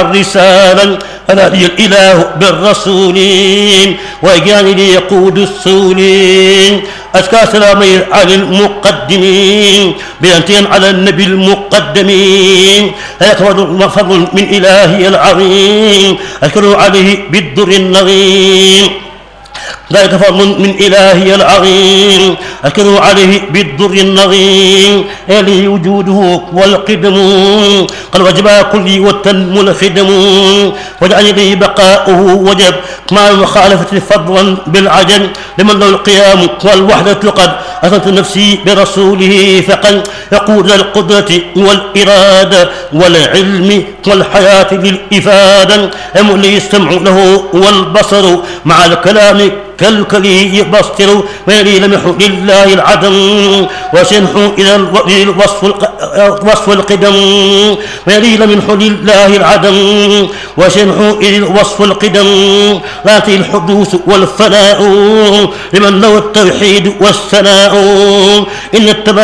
الرسالة هداني الإله بالرسول وجعل لي يقود السول أزكى سلامي على المقدمين بأنتين على النبي المقدمين هيك فضل من إلهي العظيم أشكر عليه بالدر النظيم ذلك فضل من إلهي العظيم أشكر عليه بالدر النظيم إليه وجوده والقدم قد وجب كلي والتنم الخدم وجعل لي بقاؤه وجب مع المخالفة فضلا بالعجل لمن له القيام والوحدة قد أثنت نفسي برسوله فقد يقول القدرة والإرادة والعلم والحياة للإفادة يملي السمع له والبصر مع الكلام كالكلي يبصر ويلي لمح لله العدم وسنح إلى الوصف القدم ويلي لمح لله العدم وسنح إلى الوصف القدم لاتي الحدوث والفناء لمن له التوحيد والثناء إن